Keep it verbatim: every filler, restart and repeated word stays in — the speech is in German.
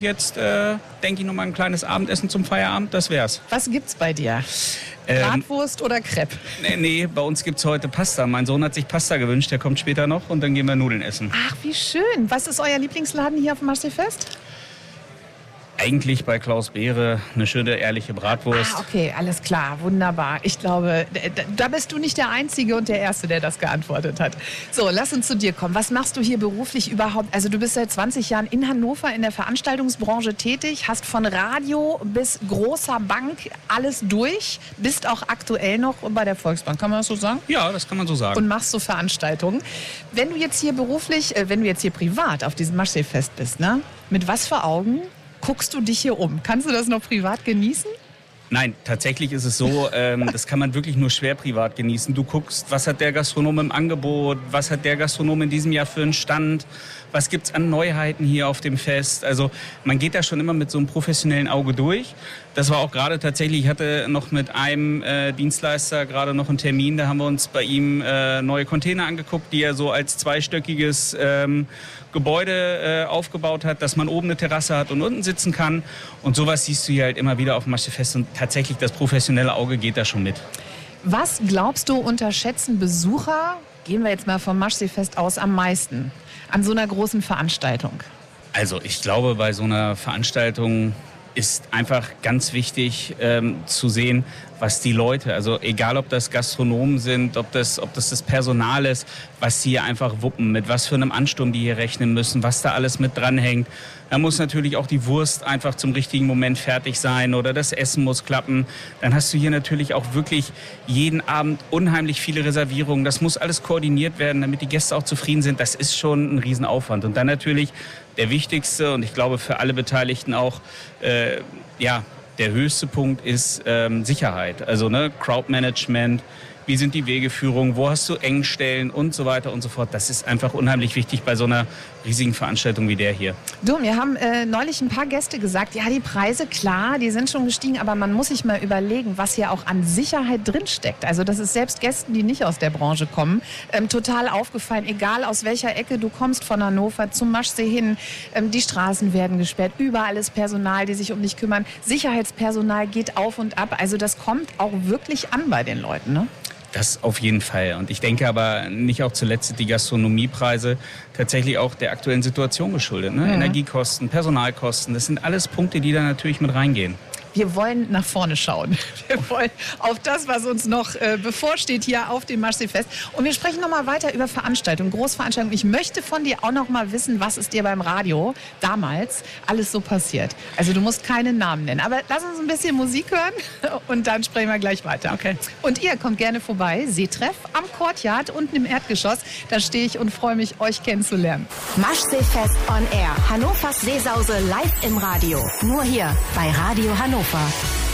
Jetzt äh, denke ich noch mal ein kleines Abendessen zum Feierabend, das wär's. Was gibt's bei dir? Bratwurst ähm, oder Crepe? Nee, nee, bei uns gibt's heute Pasta. Mein Sohn hat sich Pasta gewünscht, der kommt später noch und dann gehen wir Nudeln essen. Ach, wie schön. Was ist euer Lieblingsladen hier auf dem Marseille-Fest? Eigentlich bei Klaus Beere eine schöne, ehrliche Bratwurst. Ah, okay, alles klar, wunderbar. Ich glaube, da bist du nicht der Einzige und der Erste, der das geantwortet hat. So, lass uns zu dir kommen. Was machst du hier beruflich überhaupt? Also du bist seit zwanzig Jahren in Hannover in der Veranstaltungsbranche tätig, hast von Radio bis großer Bank alles durch, bist auch aktuell noch bei der Volksbank, kann man das so sagen? Ja, das kann man so sagen. Und machst so Veranstaltungen. Wenn du jetzt hier beruflich, äh, wenn du jetzt hier privat auf diesem Marseille-Fest bist, ne? Mit was für Augen guckst du dich hier um? Kannst du das noch privat genießen? Nein, tatsächlich ist es so, ähm, das kann man wirklich nur schwer privat genießen. Du guckst, was hat der Gastronom im Angebot, was hat der Gastronom in diesem Jahr für einen Stand, was gibt's an Neuheiten hier auf dem Fest. Also man geht da schon immer mit so einem professionellen Auge durch. Das war auch gerade tatsächlich, ich hatte noch mit einem äh, Dienstleister gerade noch einen Termin, da haben wir uns bei ihm äh, neue Container angeguckt, die er so als zweistöckiges ähm, Gebäude äh, aufgebaut hat, dass man oben eine Terrasse hat und unten sitzen kann. Und sowas siehst du hier halt immer wieder auf dem Marseille-Fest und tatsächlich das professionelle Auge geht da schon mit. Was glaubst du, unterschätzen Besucher, gehen wir jetzt mal vom Marseille-Fest aus, am meisten an so einer großen Veranstaltung? Also ich glaube, bei so einer Veranstaltung ist einfach ganz wichtig ähm, zu sehen, was die Leute, also egal ob das Gastronomen sind, ob das, ob das das Personal ist, was sie hier einfach wuppen, mit was für einem Ansturm die hier rechnen müssen, was da alles mit dranhängt. Da muss natürlich auch die Wurst einfach zum richtigen Moment fertig sein oder das Essen muss klappen. Dann hast du hier natürlich auch wirklich jeden Abend unheimlich viele Reservierungen. Das muss alles koordiniert werden, damit die Gäste auch zufrieden sind. Das ist schon ein Riesenaufwand. Und dann natürlich der wichtigste und ich glaube für alle Beteiligten auch, äh, ja, der höchste Punkt ist ähm, Sicherheit. Also ne, Crowdmanagement, wie sind die Wegeführungen, wo hast du Engstellen und so weiter und so fort. Das ist einfach unheimlich wichtig bei so einer riesigen Veranstaltung wie der hier. Du, mir haben äh, neulich ein paar Gäste gesagt, ja, die Preise, klar, die sind schon gestiegen, aber man muss sich mal überlegen, was hier auch an Sicherheit drinsteckt. Also das ist selbst Gästen, die nicht aus der Branche kommen, ähm, total aufgefallen, egal aus welcher Ecke du kommst von Hannover zum Maschsee hin. Ähm, die Straßen werden gesperrt, überall ist Personal, die sich um dich kümmern. Sicherheitspersonal geht auf und ab. Also das kommt auch wirklich an bei den Leuten, ne? Das auf jeden Fall. Und ich denke aber nicht auch zuletzt die Gastronomiepreise tatsächlich auch der aktuellen Situation geschuldet. Ne? Ja. Energiekosten, Personalkosten, das sind alles Punkte, die da natürlich mit reingehen. Wir wollen nach vorne schauen. Wir wollen auf das, was uns noch äh, bevorsteht hier auf dem Marseille-Fest. Und wir sprechen noch mal weiter über Veranstaltungen, Großveranstaltungen. Ich möchte von dir auch noch mal wissen, was ist dir beim Radio damals alles so passiert. Also du musst keinen Namen nennen, aber lass uns ein bisschen Musik hören und dann sprechen wir gleich weiter. Okay. Und ihr kommt gerne vorbei, Seetreff am Courtyard unten im Erdgeschoss. Da stehe ich und freue mich, euch kennenzulernen. Marseille-Fest on Air. Hannovers Seesause live im Radio. Nur hier bei Radio Hannover.